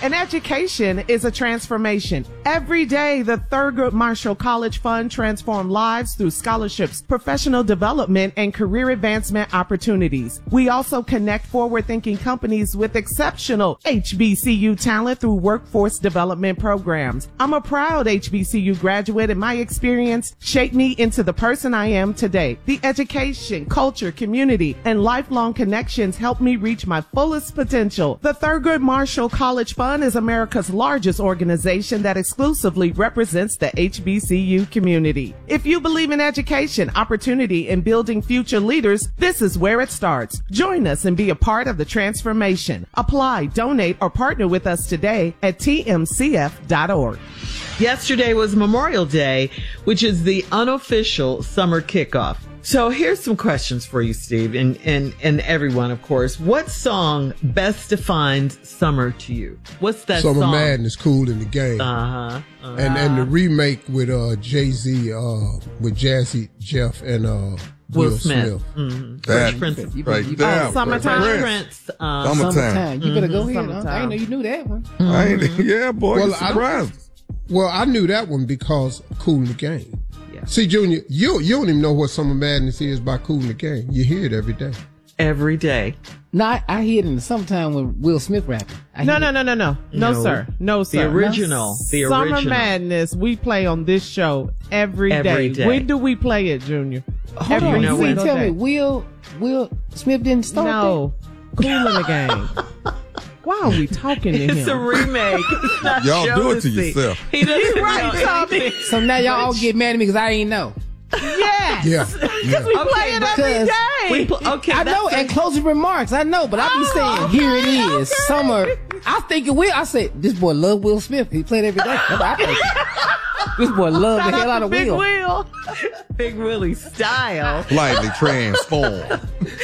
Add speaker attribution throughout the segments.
Speaker 1: An education is a transformation. Every day, the Thurgood Marshall College Fund transforms lives through scholarships, professional development, and career advancement opportunities. We also connect forward-thinking companies with exceptional HBCU talent through workforce development programs. I'm a proud HBCU graduate, and my experience shaped me into the person I am today. The education, culture, community, and lifelong connections helped me reach my fullest potential. The Thurgood Marshall College Fund is America's largest organization that exclusively represents the HBCU community. If you believe in education, opportunity, and building future leaders, this is where it starts. Join us and be a part of the transformation. Apply, donate, or partner with us today at tmcf.org.
Speaker 2: Yesterday was Memorial Day, which is the unofficial summer kickoff. So here's some questions for you, Steve, and everyone, of course. What song best defines summer to you? What's that
Speaker 3: Summer
Speaker 2: song?
Speaker 3: Summer Madness, Kool in the Gang. And the remake with Jay-Z, with Jazzy Jeff and Will Smith.
Speaker 2: Mm-hmm.
Speaker 4: That
Speaker 2: Prince.
Speaker 4: right there.
Speaker 2: Summertime Prince.
Speaker 4: Summertime.
Speaker 5: You better go ahead. I didn't know you knew that one.
Speaker 4: Yeah, boy, well, surprised.
Speaker 3: I knew that one because of Kool in the Gang. See, Junior, you don't even know what Summer Madness is by Kool in the Gang. You hear it every day.
Speaker 2: Every day.
Speaker 5: No, I hear it in the summertime when Will Smith rapping.
Speaker 1: No, sir. No, sir.
Speaker 2: The original.
Speaker 1: Summer Madness, we play on this show every day. When do we play it, Junior?
Speaker 5: Hold on, you mean tell me Will Smith didn't start
Speaker 1: No, Kool in the Gang. Why are we talking to him?
Speaker 2: It's a remake. It's
Speaker 4: y'all do it to yourself.
Speaker 2: He doesn't right, Tommy.
Speaker 5: So now y'all all get mad at me because I ain't know.
Speaker 1: Yes.
Speaker 3: Yeah.
Speaker 1: Because we play it every day.
Speaker 5: I know, and closing remarks, I know, but I be saying, here it is, summer. I think it will. I said, this boy love Will Smith. He played every day. That's what I think. This boy love the hell out of Will.
Speaker 2: Big Willie style.
Speaker 4: Slightly transformed.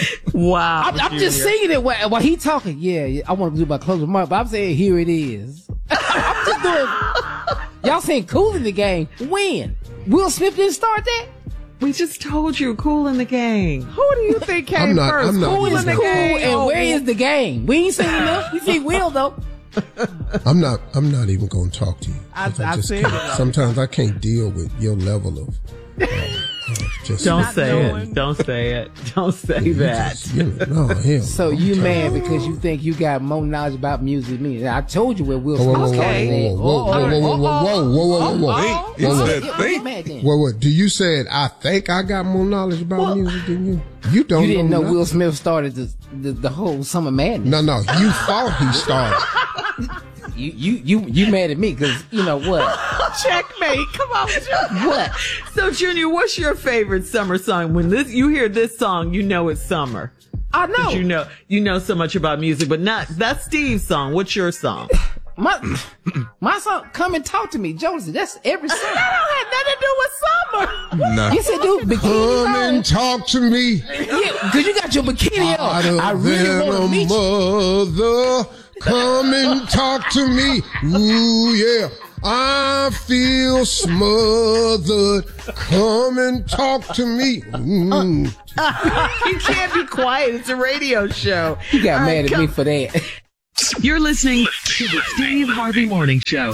Speaker 2: Wow.
Speaker 5: I'm just singing it while he talking. Yeah, I want to do my closing remarks, but I'm saying, here it is. I'm just doing, y'all saying Kool in the Gang. When? Will Smith didn't start that?
Speaker 2: We just told you, Kool in the Gang.
Speaker 1: Who do you think came first?
Speaker 5: Kool in the Gang, and where is the gang? We ain't seen enough. We see Will though.
Speaker 3: I'm not even going to talk to you. Sometimes I can't deal with your level of.
Speaker 2: Don't say it. Don't say it. Don't say that.
Speaker 5: So you mad because you think you got more knowledge about music than me? I told you where Will Smith started.
Speaker 3: Whoa. Do you say I think I got more knowledge about music than you? You don't.
Speaker 5: You didn't know Will Smith started the whole Summer Madness.
Speaker 3: No. You thought he started.
Speaker 5: You mad at me because you know what?
Speaker 1: Checkmate. Come on, Junior.
Speaker 5: What?
Speaker 2: So, Junior, what's your favorite summer song? When you hear this song, you know it's summer.
Speaker 5: I know.
Speaker 2: You know so much about music, but that's Steve's song. What's your song?
Speaker 5: My song, Come and Talk to Me, Josie. That's every song.
Speaker 1: That don't have nothing to do with summer.
Speaker 3: No.
Speaker 5: You said, dude, bikini.
Speaker 3: Come and talk to me.
Speaker 5: Yeah, because you got your bikini on. I really want to meet
Speaker 3: you. Come and talk to me. Ooh, yeah. I feel smothered. Come and talk to me.
Speaker 2: You can't be quiet. It's a radio show.
Speaker 5: You got mad at me for that.
Speaker 6: You're listening to the Steve Harvey Morning Show.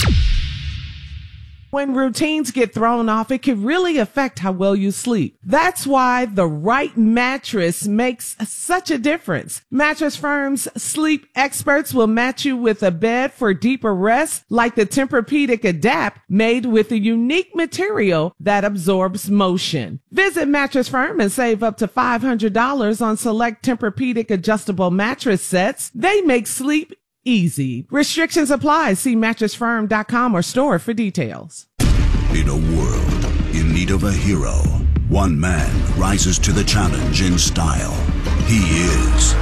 Speaker 1: When routines get thrown off, it can really affect how well you sleep. That's why the right mattress makes such a difference. Mattress Firm's sleep experts will match you with a bed for deeper rest, like the Tempur-Pedic Adapt, made with a unique material that absorbs motion. Visit Mattress Firm and save up to $500 on select Tempur-Pedic adjustable mattress sets. They make sleep easy. Restrictions apply. See mattressfirm.com or store for details.
Speaker 7: In a world in need of a hero, one man rises to the challenge in style. He is...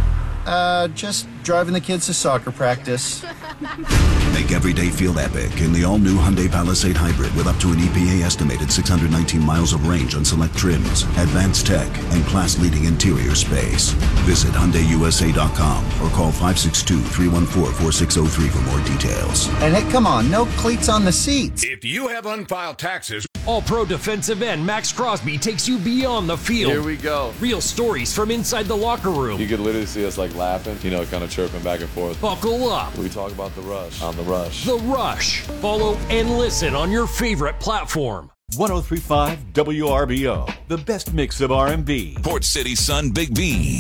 Speaker 8: just driving the kids to soccer practice.
Speaker 7: Make every day feel epic in the all-new Hyundai Palisade Hybrid with up to an EPA-estimated 619 miles of range on select trims, advanced tech, and class-leading interior space. Visit HyundaiUSA.com or call 562-314-4603 for more details.
Speaker 8: And hey, come on, no cleats on the seats.
Speaker 9: If you have unfiled taxes...
Speaker 10: All-Pro defensive end Max Crosby takes you beyond the field.
Speaker 11: Here we go.
Speaker 10: Real stories from inside the locker room.
Speaker 11: You could literally see us like laughing, kind of chirping back and forth.
Speaker 10: Buckle up.
Speaker 11: We talk about The Rush on The Rush.
Speaker 10: The Rush. Follow and listen on your favorite platform.
Speaker 12: 103.5 WRBO, the best mix of R&B.
Speaker 13: Port City Sun Big B.